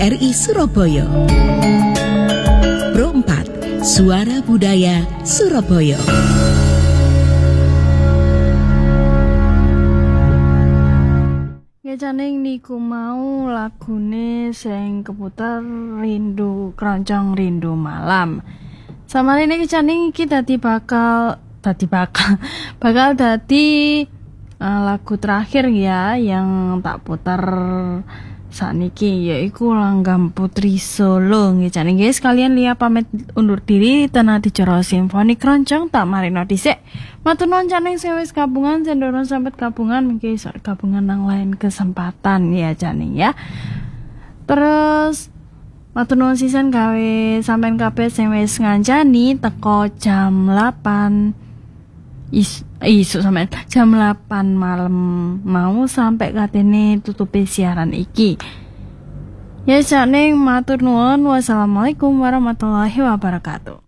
RRI Surabaya. Pro 4 Suara Budaya Surabaya. Janing niku mau lagune sing keputar Rindu Keroncong Rindu Malam. Samare niki janing iki bakal dadi lagu terakhir ya yang tak putar sakniki yaiku Langgam Putri Solo nggih janing guys. Kalian Lia pamit undur diri tenan dicara simfoni keroncong tak marino dhisik. Matur nuwun janing sing wis gabungan sendoro sampai gabungan mungkin gabungan nang lain kesempatan ya janing ya. Terus matur nuwun sisan gawe sampean kabeh sing wis ngancani teko jam 8 isu sampean jam 8 malam mau sampai katene tutupi siaran iki. Ya janing matur nuwun wassalamualaikum warahmatullahi wabarakatuh.